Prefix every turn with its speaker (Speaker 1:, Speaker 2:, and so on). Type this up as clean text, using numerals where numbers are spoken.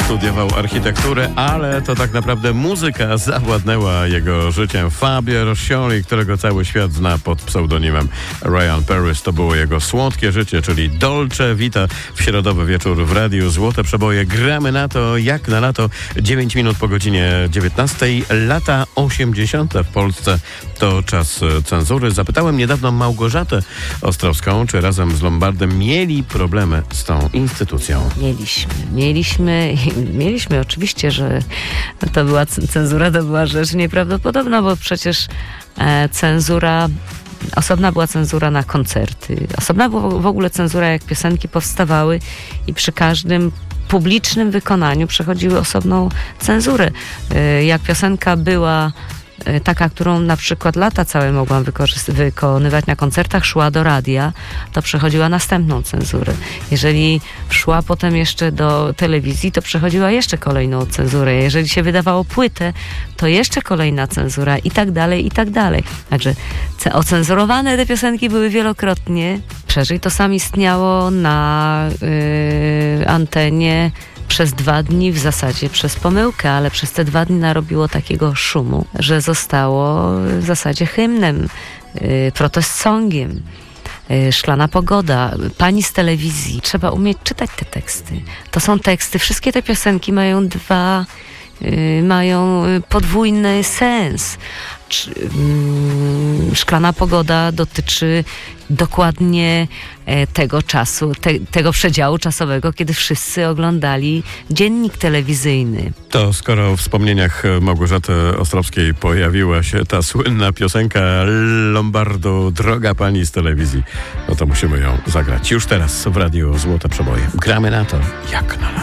Speaker 1: studiował architekturę, ale to tak naprawdę muzyka zawładnęła jego życiem. Fabio Roscioli, którego cały świat zna pod pseudonimem Ryan Paris, to było jego słodkie życie, czyli Dolce Vita. W środowy wieczór w radiu Złote Przeboje. Gramy na to jak na lato. 9 minut po godzinie 19. Lata 80. w Polsce to czas cenzury. Zapytałem niedawno Małgorzatę Ostrowską, czy razem z Lombardem mieli problemy z tą instytucją.
Speaker 2: Mieliśmy oczywiście, że to była cenzura, to była rzecz nieprawdopodobna, bo przecież osobna była cenzura na koncerty, osobna była w ogóle cenzura, jak piosenki powstawały i przy każdym publicznym wykonaniu przechodziły osobną cenzurę. Jak piosenka była taka, którą na przykład lata całe mogłam wykonywać na koncertach, szła do radia, to przechodziła następną cenzurę. Jeżeli szła potem jeszcze do telewizji, to przechodziła jeszcze kolejną cenzurę. Jeżeli się wydawało płytę, to jeszcze kolejna cenzura i tak dalej, i tak dalej. Także ocenzurowane te piosenki były wielokrotnie. Szerzej to sam istniało na antenie przez 2 dni, w zasadzie przez pomyłkę, ale przez te 2 dni narobiło takiego szumu, że zostało w zasadzie hymnem, protest songiem. Szklana pogoda, pani z telewizji. Trzeba umieć czytać te teksty. To są teksty, wszystkie te piosenki mają podwójny sens. Szklana pogoda dotyczy dokładnie tego czasu, tego przedziału czasowego, kiedy wszyscy oglądali dziennik telewizyjny.
Speaker 1: To skoro w wspomnieniach Małgorzaty Ostrowskiej pojawiła się ta słynna piosenka Lombardu, Droga pani z telewizji, no to musimy ją zagrać już teraz w radiu Złote Przeboje. Gramy na to jak na lato.